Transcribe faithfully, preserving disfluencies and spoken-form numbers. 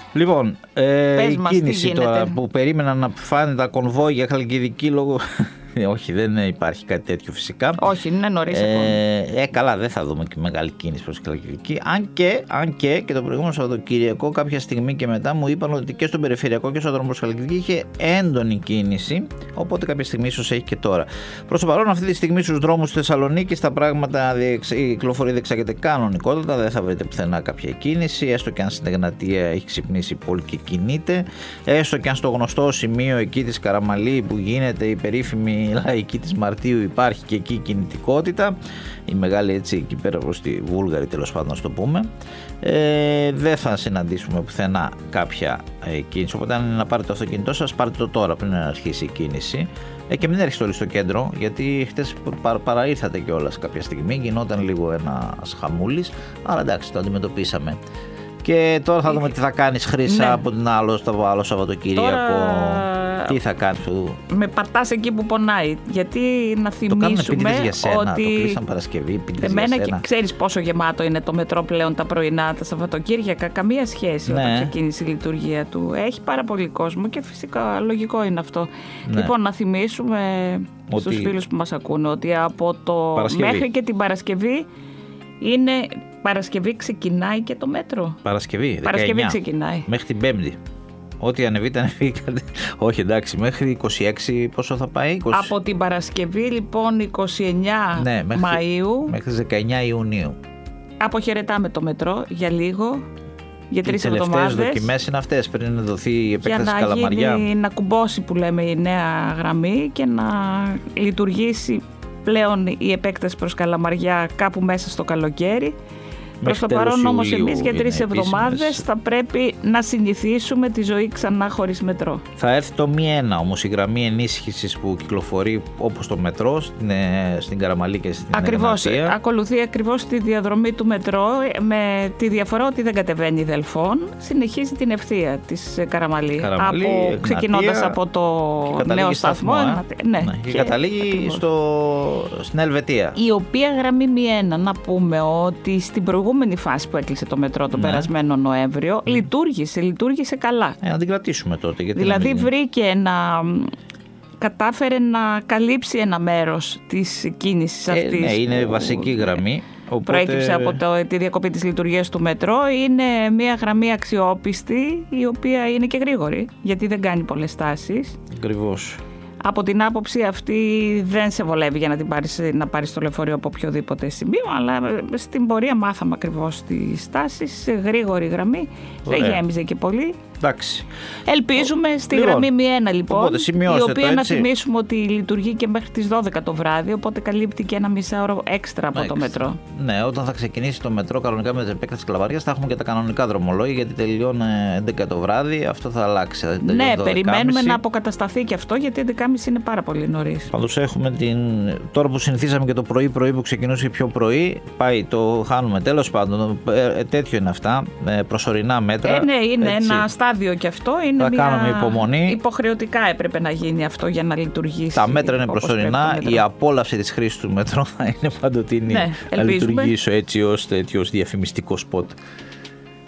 Λοιπόν, ε, η κίνηση τώρα που περίμεναν να φάνε τα κονβόγια Χαλκιδική λόγω... Όχι, δεν υπάρχει κάτι τέτοιο φυσικά. Όχι, είναι νωρίς ακόμα. Ε, ε, καλά, δεν θα δούμε και μεγάλη κίνηση προς τη Χαλκιδική. Αν και, αν και, και το προηγούμενο Σαββατοκύριακο, κάποια στιγμή και μετά μου είπαν ότι και στον περιφερειακό και στον δρόμο προς τη Χαλκιδική είχε έντονη κίνηση. Οπότε κάποια στιγμή ίσως έχει και τώρα. Προς το παρόν, αυτή τη στιγμή στους δρόμους της Θεσσαλονίκης τα πράγματα, η κυκλοφορία διεξάγεται κανονικότατα. Δεν θα βρείτε πουθενά κάποια κίνηση. Έστω και αν στην Εγνατία έχει ξυπνήσει η πόλη και κινείται. Έστω και αν στο γνωστό σημείο εκεί της Καραμαλή που γίνεται η περίφημη λαϊκή της Μαρτίου υπάρχει και εκεί κινητικότητα, η μεγάλη έτσι εκεί πέρα προς τη Βούλγαρη τέλος πάντων να το πούμε, ε, δεν θα συναντήσουμε πουθενά κάποια ε, κίνηση, οπότε αν είναι να πάρετε το αυτοκίνητό σας πάρτε το τώρα πριν να αρχίσει η κίνηση ε, και μην έρχεστε όλοι στο κέντρο γιατί χτες πα, παραήρθατε κιόλας κάποια στιγμή, γινόταν λίγο ένας χαμούλης, αλλά εντάξει το αντιμετωπίσαμε. Και τώρα θα δούμε τι θα κάνεις Χρύσα, ναι. από την άλλο, στο άλλο Σαββατοκύριακο. Τώρα... Τι θα κάνεις. Με πατάς εκεί που πονάει. Γιατί να θυμίσουμε για σένα, ότι. Το κλείσαν Παρασκευή, εμένα και ξέρεις πόσο γεμάτο είναι το μετρό πλέον τα πρωινά, τα Σαββατοκύριακα. Καμία σχέση ναι. όταν ξεκίνησε η λειτουργία του. Έχει πάρα πολύ κόσμο και φυσικά λογικό είναι αυτό. Ναι. Λοιπόν, να θυμίσουμε ότι... στους φίλους που μας ακούνε ότι από το Παρασκευή. Μέχρι και την Παρασκευή είναι. Παρασκευή ξεκινάει και το μέτρο. Παρασκευή, δεκαεννιά. Παρασκευή ξεκινάει. Μέχρι την Πέμπτη. Ό,τι ανεβείτε, ανεβείτε. Όχι, εντάξει, μέχρι είκοσι έξι πόσο θα πάει. είκοσι... Από την Παρασκευή, λοιπόν, είκοσι εννέα ναι, μέχρι, Μαΐου. Μέχρι τις δεκαεννιά Ιουνίου. Αποχαιρετάμε το μετρό για λίγο. Για τρεις εβδομάδες. Οι τελευταίες δοκιμές είναι αυτές πριν δοθεί η επέκταση Καλαμαριά. Για να γίνει, να κουμπώσει που λέμε η νέα γραμμή και να λειτουργήσει πλέον η επέκταση προς Καλαμαριά κάπου μέσα στο καλοκαίρι. Προς το παρόν όμως εμείς για τρεις εβδομάδες θα πρέπει να συνηθίσουμε τη ζωή ξανά χωρίς μετρό. Θα έρθει το μη ένα όμως η γραμμή ενίσχυσης που κυκλοφορεί όπως το μετρό στην, στην Καραμαλή και στην ακριβώς, Εγνατία. Ακολουθεί ακριβώς τη διαδρομή του μετρό με τη διαφορά ότι δεν κατεβαίνει Δελφών, συνεχίζει την ευθεία της Καραμαλή, Καραμαλή από, Εγνατία, ξεκινώντας από το νέο σταθμό. σταθμό ε? ναι, ναι, και, και καταλήγει στο, στην Ελβετία. Η οποία γραμμή μη ένα, να πούμε ότι στην προηγούμενη προηγούμενη φάση που έκλεισε το μετρό τον ναι. περασμένο Νοέμβριο, mm. λειτουργήσε, λειτουργήσε καλά. Ε, να την κρατήσουμε τότε. Γιατί δηλαδή μην... βρήκε να... κατάφερε να καλύψει ένα μέρος της κίνησης ε, αυτής. Ναι, είναι που... βασική γραμμή. Οπότε... προέκυψε από το, τη διακοπή της λειτουργίας του μετρό. Είναι μια γραμμή αξιόπιστη, η οποία είναι και γρήγορη, γιατί δεν κάνει πολλές στάσεις. Ακριβώς. Από την άποψη αυτή δεν σε βολεύει για να, την πάρεις, να πάρεις το λεωφορείο από οποιοδήποτε σημείο, αλλά στην πορεία μάθαμε ακριβώς τις στάσεις, σε γρήγορη γραμμή, ωραία. Δεν γέμιζε και πολύ. Εντάξει. Ελπίζουμε στη λοιπόν, γραμμή μη ένα λοιπόν, οπότε, η οποία το, να θυμίσουμε ότι λειτουργεί και μέχρι τις δώδεκα το βράδυ, οπότε καλύπτει και ένα μισάωρο έξτρα από έξτρα. Το μετρό. Ναι, όταν θα ξεκινήσει το μετρό κανονικά με την επέκταση Καλαμαριάς θα έχουμε και τα κανονικά δρομολόγια, γιατί τελειώνει έντεκα το βράδυ, αυτό θα αλλάξει. Θα ναι, περιμένουμε να αποκατασταθεί και αυτό, γιατί έντεκα και μισή είναι πάρα πολύ νωρίς. Πάντως έχουμε την... τώρα που συνηθίσαμε και το πρωί-πρωί που ξεκινούσε πιο πρωί, πάει, το χάνουμε. Τέλος πάντων, ε, τέτοιο είναι αυτά, ε, προσωρινά μέτρα. Ε, ναι, είναι έτσι. Ένα στάδιο και αυτό. Είναι θα μια... κάνουμε υπομονή. Υποχρεωτικά έπρεπε να γίνει αυτό για να λειτουργήσει. Τα μέτρα είναι προσωρινά. Η απόλαυση της χρήσης του μετρό θα είναι παντοτινή. Ναι, να λειτουργήσω έτσι ως, ως διαφημιστικό σποτ.